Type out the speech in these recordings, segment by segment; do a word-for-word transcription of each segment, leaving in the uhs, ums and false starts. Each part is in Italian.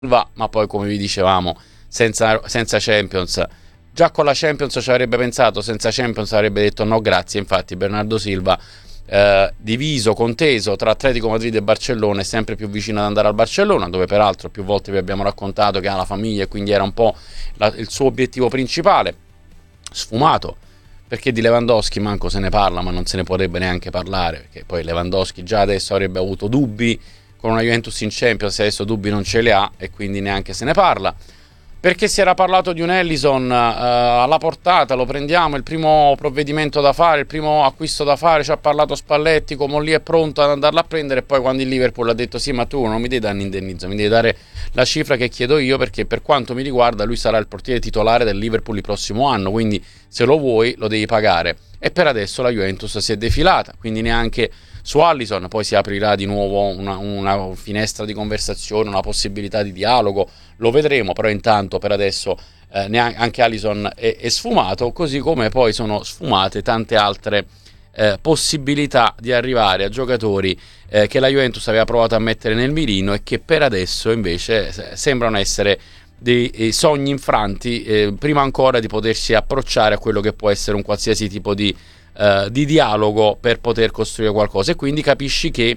ma poi come vi dicevamo senza, senza Champions, già con la Champions ci avrebbe pensato, senza Champions avrebbe detto no grazie. Infatti Bernardo Silva eh, diviso, conteso tra Atletico Madrid e Barcellona, è sempre più vicino ad andare al Barcellona, dove peraltro più volte vi abbiamo raccontato che ha la famiglia e quindi era un po' la, il suo obiettivo principale. Sfumato, perché di Lewandowski manco se ne parla, ma non se ne potrebbe neanche parlare, perché poi Lewandowski già adesso avrebbe avuto dubbi con una Juventus in Champions, adesso dubbi non ce li ha e quindi neanche se ne parla. Perché si era parlato di un Ellison uh, alla portata, lo prendiamo, il primo provvedimento da fare, il primo acquisto da fare, ci ha parlato Spalletti, come lì è pronto ad andarla a prendere, e poi quando il Liverpool ha detto sì ma tu non mi devi dare un indennizzo, mi devi dare la cifra che chiedo io, perché per quanto mi riguarda lui sarà il portiere titolare del Liverpool il prossimo anno, quindi se lo vuoi lo devi pagare. E per adesso la Juventus si è defilata, quindi neanche su Alisson. Poi si aprirà di nuovo una, una finestra di conversazione, una possibilità di dialogo, lo vedremo, però intanto per adesso eh, neanche, anche Alisson è, è sfumato, così come poi sono sfumate tante altre eh, possibilità di arrivare a giocatori eh, che la Juventus aveva provato a mettere nel mirino e che per adesso invece sembrano essere dei sogni infranti, eh, prima ancora di potersi approcciare a quello che può essere un qualsiasi tipo di, uh, di dialogo per poter costruire qualcosa. E quindi capisci che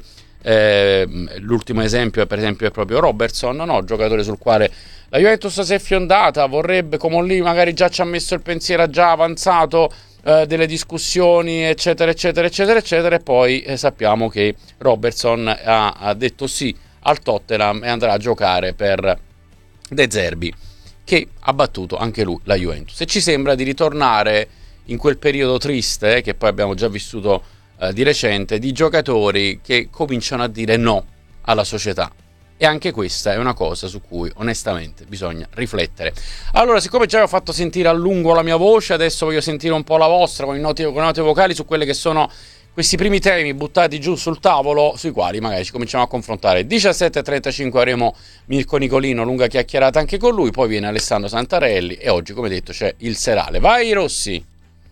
eh, l'ultimo esempio è per esempio è proprio Robertson, no? Giocatore sul quale la Juventus si è fiondata, vorrebbe, come lì magari già ci ha messo il pensiero, ha già avanzato eh, delle discussioni eccetera eccetera eccetera eccetera, e poi eh, sappiamo che Robertson ha, ha detto sì al Tottenham e andrà a giocare per De Zerbi, che ha battuto anche lui la Juventus. E ci sembra di ritornare in quel periodo triste eh, che poi abbiamo già vissuto eh, di recente, di giocatori che cominciano a dire no alla società. E anche questa è una cosa su cui onestamente bisogna riflettere. Allora, siccome già ho fatto sentire a lungo la mia voce, adesso voglio sentire un po' la vostra con, i noti, con le note vocali su quelle che sono questi primi temi buttati giù sul tavolo, sui quali magari ci cominciamo a confrontare. diciassette e trentacinque avremo Mirko Nicolino, lunga chiacchierata anche con lui, poi viene Alessandro Santarelli e oggi, come detto, c'è il serale. Vai Rossi!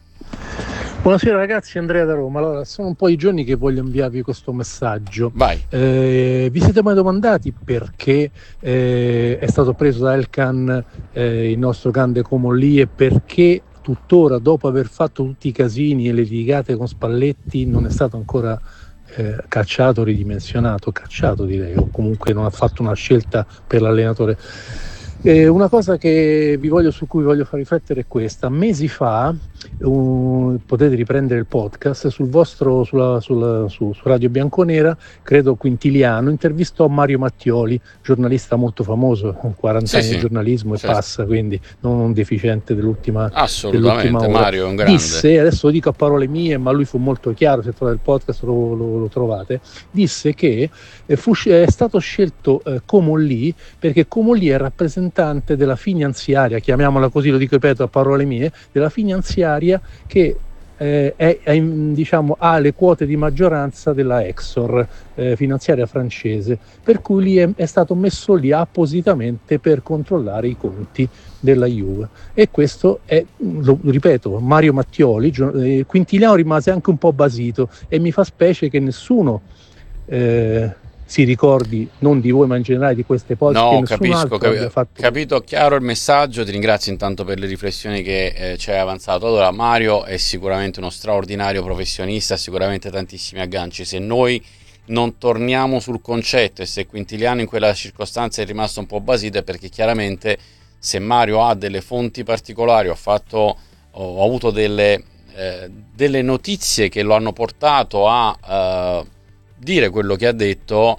Buonasera ragazzi, Andrea da Roma. Allora, sono un po' di giorni che voglio inviarvi questo messaggio. Vai. Eh, vi siete mai domandati perché eh, è stato preso da Elkan eh, il nostro grande Comolli, e perché tuttora, dopo aver fatto tutti i casini e le litigate con Spalletti, non è stato ancora eh, cacciato, ridimensionato, cacciato direi, o comunque non ha fatto una scelta per l'allenatore. Eh, una cosa che vi voglio, su cui voglio far riflettere è questa. Mesi fa, uh, potete riprendere il podcast sul vostro, sulla, sulla, su, su Radio Bianconera, credo Quintiliano intervistò Mario Mattioli, giornalista molto famoso, quaranta sì, anni sì. di giornalismo e certo. passa, quindi non un deficiente dell'ultima, assolutamente dell'ultima ora. Mario è un grande. Disse, adesso lo dico a parole mie, ma lui fu molto chiaro, se trovate il podcast lo, lo, lo trovate, disse che eh, fu, è stato scelto eh, Comolli perché Comolli è rappresentante della finanziaria, chiamiamola così, lo dico, ripeto a parole mie, della finanziaria che eh, è, è, diciamo, ha le quote di maggioranza della Exor, eh, finanziaria francese, per cui lì è, è stato messo lì appositamente per controllare i conti della Juve. E questo è, lo ripeto, Mario Mattioli. eh, Quintiliano rimase anche un po' basito e mi fa specie che nessuno eh, si ricordi, non di voi ma in generale, di queste cose. No, capisco, capi- fatto... capito chiaro il messaggio. Ti ringrazio intanto per le riflessioni che eh, ci hai avanzato. Allora, Mario è sicuramente uno straordinario professionista, sicuramente tantissimi agganci. Se noi non torniamo sul concetto e se Quintiliano in quella circostanza è rimasto un po' basito, è perché chiaramente se Mario ha delle fonti particolari, ho fatto ho avuto delle, eh, delle notizie che lo hanno portato a eh, dire quello che ha detto,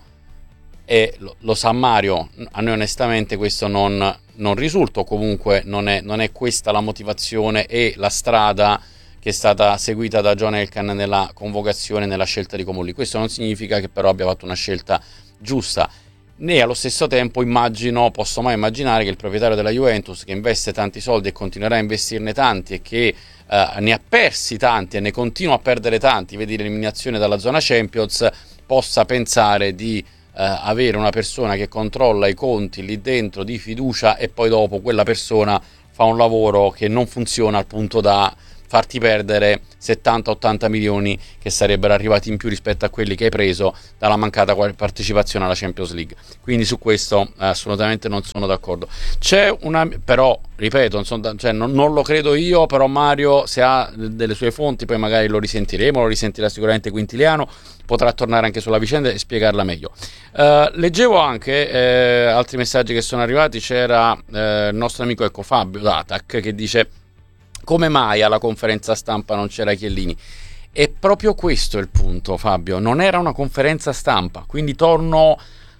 e lo, lo sa Mario. A noi onestamente questo non, non risulta, o comunque non è, non è questa la motivazione e la strada che è stata seguita da John Elkann nella convocazione, nella scelta di Comolli. Questo non significa che però abbia fatto una scelta giusta, né allo stesso tempo immagino, posso mai immaginare che il proprietario della Juventus, che investe tanti soldi e continuerà a investirne tanti e che uh, ne ha persi tanti e ne continua a perdere tanti, vedi l'eliminazione dalla zona Champions, possa pensare di uh, avere una persona che controlla i conti lì dentro di fiducia, e poi dopo quella persona fa un lavoro che non funziona al punto da farti perdere settanta ottanta milioni che sarebbero arrivati in più rispetto a quelli che hai preso dalla mancata partecipazione alla Champions League. Quindi su questo eh, assolutamente non sono d'accordo. C'è una, però ripeto, non, sono, cioè, non, non lo credo io, però Mario, se ha delle sue fonti, poi magari lo risentiremo, lo risentirà sicuramente Quintiliano, potrà tornare anche sulla vicenda e spiegarla meglio. Uh, leggevo anche eh, altri messaggi che sono arrivati. C'era eh, il nostro amico, ecco, Fabio D'Atac, che dice: come mai alla conferenza stampa non c'era Chiellini? E proprio questo è il punto, Fabio, non era una conferenza stampa, quindi torno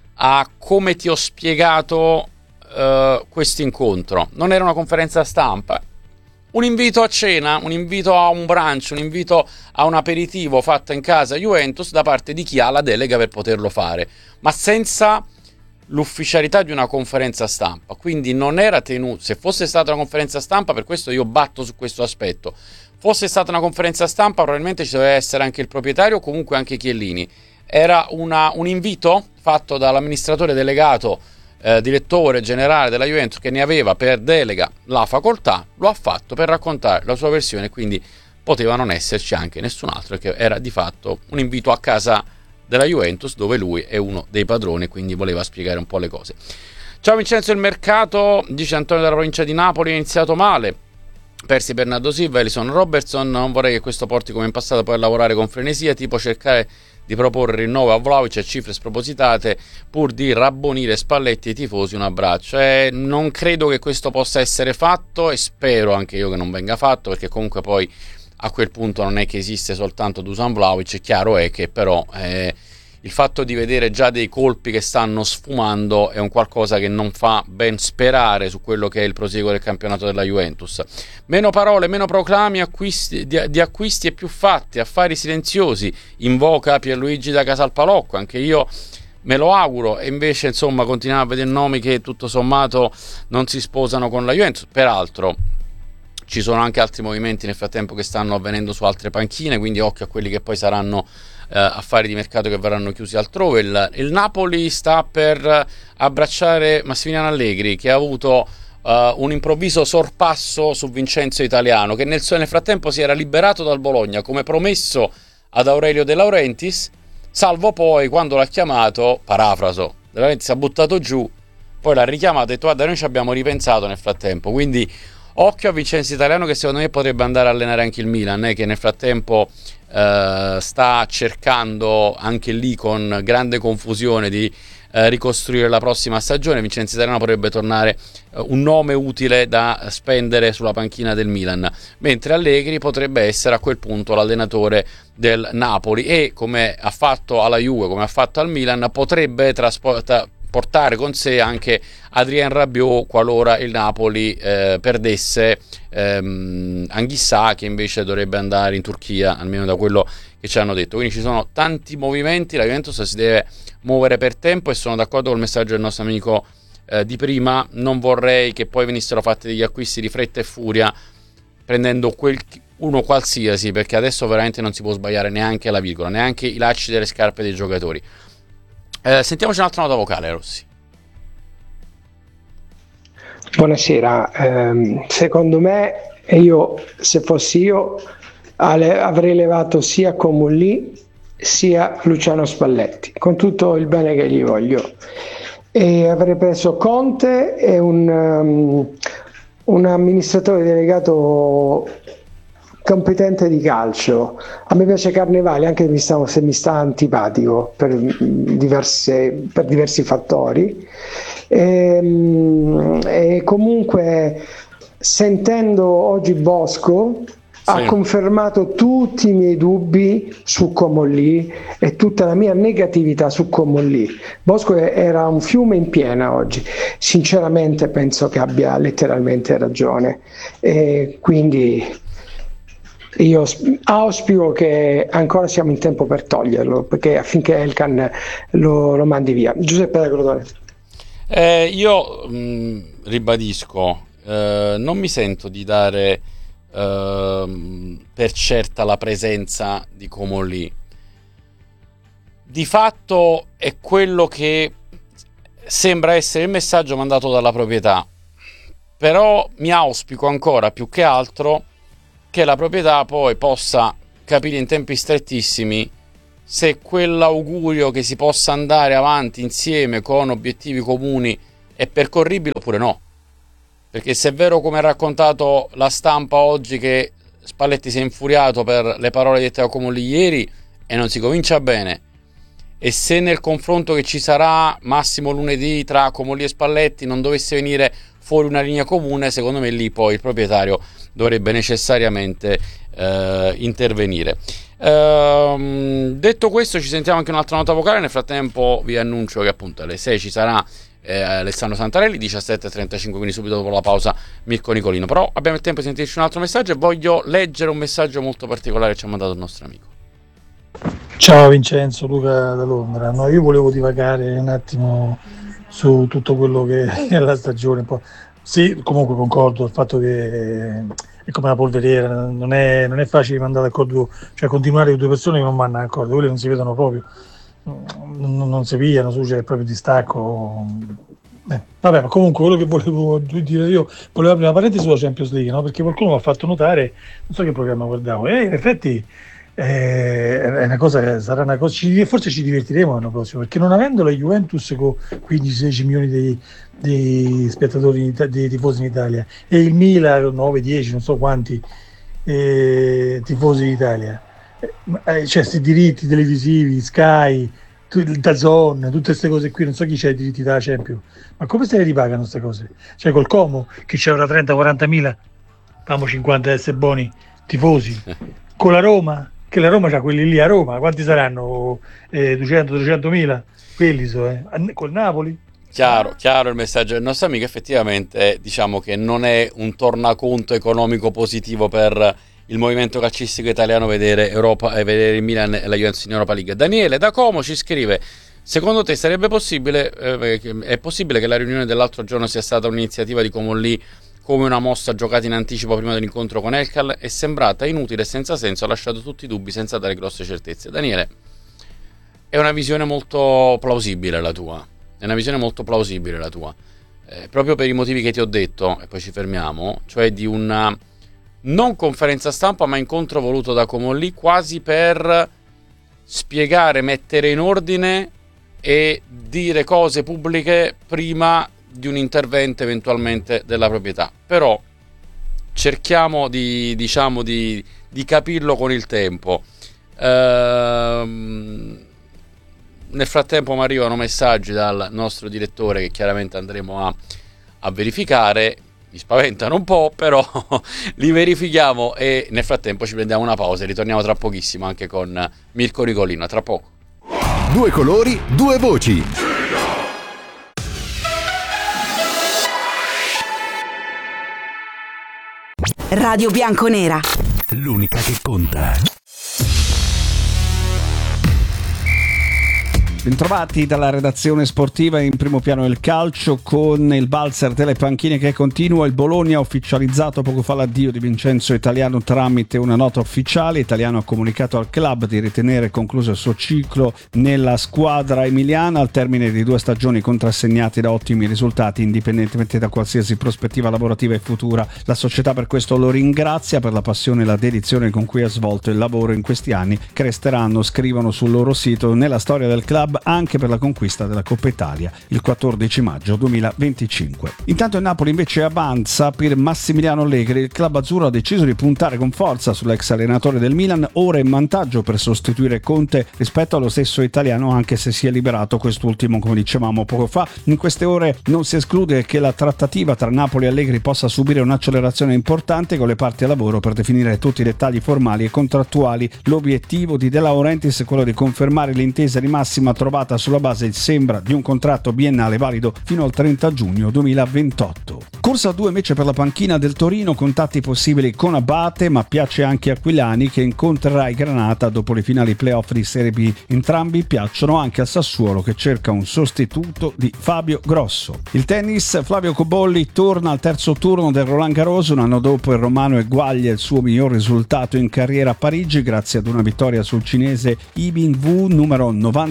a come ti ho spiegato uh, questo incontro. Non era una conferenza stampa, un invito a cena, un invito a un brunch, un invito a un aperitivo fatto in casa Juventus da parte di chi ha la delega per poterlo fare, ma senza l'ufficialità di una conferenza stampa. Quindi non era tenuto. Se fosse stata una conferenza stampa, per questo io batto su questo aspetto, fosse stata una conferenza stampa probabilmente ci doveva essere anche il proprietario o comunque anche Chiellini. Era una, un invito fatto dall'amministratore delegato, Eh, direttore generale della Juventus, che ne aveva per delega la facoltà, lo ha fatto per raccontare la sua versione, quindi poteva non esserci anche nessun altro, che era di fatto un invito a casa della Juventus dove lui è uno dei padroni, quindi voleva spiegare un po' le cose. Ciao Vincenzo, il mercato, dice Antonio dalla provincia di Napoli, è iniziato male, persi Bernardo Silva, Ellison Robertson, non vorrei che questo porti come in passato poi a lavorare con frenesia, tipo cercare di proporre rinnovo a Vlahovic a cifre spropositate pur di rabbonire Spalletti e i tifosi. Un abbraccio. Eh, non credo che questo possa essere fatto e spero anche io che non venga fatto, perché comunque poi a quel punto non è che esiste soltanto Dusan Vlahovic. Chiaro è che però eh, il fatto di vedere già dei colpi che stanno sfumando è un qualcosa che non fa ben sperare su quello che è il proseguo del campionato della Juventus. Meno parole, meno proclami acquisti, di, di acquisti e più fatti, affari silenziosi, invoca Pierluigi da Casalpalocco, anche io me lo auguro, e invece insomma continuiamo a vedere nomi che tutto sommato non si sposano con la Juventus. Peraltro ci sono anche altri movimenti nel frattempo che stanno avvenendo su altre panchine, quindi occhio a quelli che poi saranno eh, affari di mercato che verranno chiusi altrove. Il, il Napoli sta per abbracciare Massimiliano Allegri, che ha avuto uh, un improvviso sorpasso su Vincenzo Italiano, che nel, nel frattempo si era liberato dal Bologna come promesso ad Aurelio De Laurentiis, salvo poi quando l'ha chiamato, parafraso, De Laurentiis ha buttato giù, poi l'ha richiamato e ha detto guarda, noi ci abbiamo ripensato nel frattempo. Quindi occhio a Vincenzo Italiano, che secondo me potrebbe andare a allenare anche il Milan, eh, che nel frattempo eh, sta cercando anche lì con grande confusione di eh, ricostruire la prossima stagione. Vincenzo Italiano potrebbe tornare eh, un nome utile da spendere sulla panchina del Milan, mentre Allegri potrebbe essere a quel punto l'allenatore del Napoli e, come ha fatto alla Juve, come ha fatto al Milan, potrebbe trasportare portare con sé anche Adrien Rabiot qualora il Napoli eh, perdesse ehm, Anghissà, che invece dovrebbe andare in Turchia, almeno da quello che ci hanno detto. Quindi ci sono tanti movimenti, la Juventus si deve muovere per tempo, e sono d'accordo col messaggio del nostro amico eh, di prima. Non vorrei che poi venissero fatti degli acquisti di fretta e furia prendendo quel, uno qualsiasi, perché adesso veramente non si può sbagliare neanche la virgola, neanche i lacci delle scarpe dei giocatori. Eh, sentiamoci un'altra nota vocale, Rossi. Buonasera, eh, secondo me, e io se fossi io ale, avrei levato sia Comolli sia Luciano Spalletti, con tutto il bene che gli voglio, e avrei preso Conte e un, um, un amministratore delegato competente di calcio. A me piace Carnevali, anche mi sta, se mi sta antipatico per, diverse, per diversi fattori, e, e comunque sentendo oggi Bosco sì, ha confermato tutti i miei dubbi su Comolli e tutta la mia negatività su Comolli. Bosco era un fiume in piena oggi, sinceramente penso che abbia letteralmente ragione, e quindi io auspico che ancora siamo in tempo per toglierlo, perché affinché Elkan lo, lo mandi via. Giuseppe da Crotone. Eh, io mh, ribadisco, eh, non mi sento di dare eh, per certa la presenza di Comolli. Di fatto è quello che sembra essere il messaggio mandato dalla proprietà, però mi auspico ancora più che altro che la proprietà poi possa capire in tempi strettissimi se quell'augurio che si possa andare avanti insieme con obiettivi comuni è percorribile oppure no. Perché se è vero, come ha raccontato la stampa oggi, che Spalletti si è infuriato per le parole dette da Comolli ieri e non si comincia bene, e se nel confronto che ci sarà massimo lunedì tra Comolli e Spalletti non dovesse venire fuori una linea comune, secondo me lì poi il proprietario dovrebbe necessariamente eh, intervenire. Ehm, detto questo, ci sentiamo anche un'altra nota vocale. Nel frattempo vi annuncio che appunto alle sei ci sarà eh, Alessandro Santarelli, diciassette e trentacinque, quindi subito dopo la pausa Mirko Nicolino. Però abbiamo il tempo di sentirci un altro messaggio e voglio leggere un messaggio molto particolare che ci ha mandato il nostro amico. Ciao Vincenzo, Luca da Londra. No, io volevo divagare un attimo su tutto quello che è la stagione. Un po'. Sì, comunque concordo, il fatto che è come la polveriera, non è, non è facile mandare d'accordo, cioè continuare con due persone che non vanno d'accordo, quelle non si vedono proprio, non, non si pigliano su, c'è proprio distacco. Eh, vabbè, ma comunque quello che volevo dire io, volevo aprire una parentesi sulla Champions League, no? Perché qualcuno mi ha fatto notare, non so che programma guardavo, e in effetti eh, è una cosa, sarà una cosa, ci, forse ci divertiremo l'anno prossimo, perché non avendo la Juventus con quindici sedici milioni di, di spettatori, di tifosi in Italia, e il Milan nove dieci, non so quanti eh, tifosi in Italia, eh, cioè questi diritti televisivi, Sky, il DAZN, tutte queste cose qui, non so chi c'ha i diritti della Champions, ma come se le ripagano queste cose? Cioè col Como che c'è ora trenta quaranta mila, famo cinquanta essere buoni tifosi, con la Roma, che la Roma c'ha quelli lì a Roma, quanti saranno? Eh, duecento trecento mila, quelli so, eh. Col Napoli. Chiaro, chiaro il messaggio del nostro amico. Effettivamente diciamo che non è un tornaconto economico positivo per il movimento calcistico italiano vedere Europa e vedere il Milan e la Juventus in Europa League. Daniele da Como ci scrive: secondo te sarebbe possibile eh, è possibile che la riunione dell'altro giorno sia stata un'iniziativa di Comolli come una mossa giocata in anticipo prima dell'incontro con Elkal? È sembrata inutile e senza senso, ha lasciato tutti i dubbi senza dare grosse certezze. Daniele, è una visione molto plausibile la tua, è una visione molto plausibile la tua, eh, proprio per i motivi che ti ho detto, e poi ci fermiamo, cioè di una non conferenza stampa ma incontro voluto da Comolli quasi per spiegare, mettere in ordine e dire cose pubbliche prima di un intervento eventualmente della proprietà. Però cerchiamo di, diciamo, di, di capirlo con il tempo. Ehm, nel frattempo mi arrivano messaggi dal nostro direttore che chiaramente andremo a, a verificare. Mi spaventano un po', però li verifichiamo e nel frattempo ci prendiamo una pausa e ritorniamo tra pochissimo anche con Mirko Nicolino. Tra poco. Due colori, due voci. Radio Bianconera, l'unica che conta. Bentrovati dalla redazione sportiva. In primo piano il calcio con il valzer delle panchine che continua. Il Bologna ha ufficializzato poco fa l'addio di Vincenzo Italiano tramite una nota ufficiale. Italiano ha comunicato al club di ritenere concluso il suo ciclo nella squadra emiliana al termine di due stagioni contrassegnate da ottimi risultati indipendentemente da qualsiasi prospettiva lavorativa e futura. La società per questo lo ringrazia per la passione e la dedizione con cui ha svolto il lavoro in questi anni che resteranno, scrivono sul loro sito, nella storia del club anche per la conquista della Coppa Italia il quattordici maggio duemilaventicinque. Intanto il Napoli invece avanza per Massimiliano Allegri. Il club azzurro ha deciso di puntare con forza sull'ex allenatore del Milan, ora in vantaggio per sostituire Conte rispetto allo stesso italiano, anche se si è liberato quest'ultimo come dicevamo poco fa. In queste ore non si esclude che la trattativa tra Napoli e Allegri possa subire un'accelerazione importante con le parti a lavoro per definire tutti i dettagli formali e contrattuali. L'obiettivo di De Laurentiis è quello di confermare l'intesa di massima trovata sulla base, sembra, di un contratto biennale valido fino al trenta giugno duemilaventotto. Corsa a due invece per la panchina del Torino, contatti possibili con Abate, ma piace anche Aquilani che incontrerà il Granata dopo le finali playoff di Serie B. Entrambi piacciono anche al Sassuolo che cerca un sostituto di Fabio Grosso. Il tennis, Flavio Cobolli torna al terzo turno del Roland Garros. Un anno dopo il romano eguaglia il suo miglior risultato in carriera a Parigi grazie ad una vittoria sul cinese Yibing Wu, numero novantadue al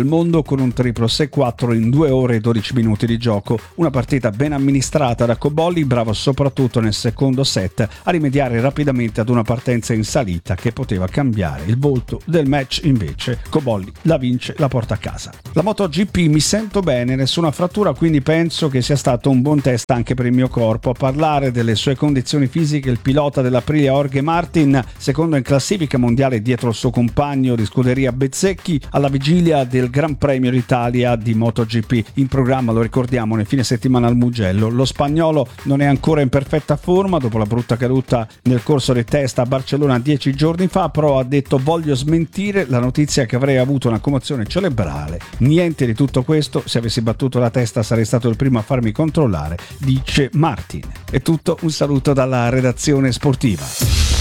del mondo con un triplo sei quattro in due ore e dodici minuti di gioco. Una partita ben amministrata da Cobolli, bravo soprattutto nel secondo set a rimediare rapidamente ad una partenza in salita che poteva cambiare il volto del match. Invece Cobolli la vince, la porta a casa. La MotoGP, mi sento bene, nessuna frattura, quindi penso che sia stato un buon test anche per il mio corpo. A parlare delle sue condizioni fisiche il pilota dell'Aprilia Jorge Martin, secondo in classifica mondiale dietro il suo compagno di scuderia Bezzecchi, alla vigilia del Gran Premio d'Italia di MotoGP. In programma, lo ricordiamo, nel fine settimana al Mugello. Lo spagnolo non è ancora in perfetta forma dopo la brutta caduta nel corso dei test a Barcellona dieci giorni fa, però ha detto: voglio smentire la notizia che avrei avuto una commozione cerebrale. Niente di tutto questo, se avessi battuto la testa sarei stato il primo a farmi controllare, dice Martin. È tutto, un saluto dalla redazione sportiva.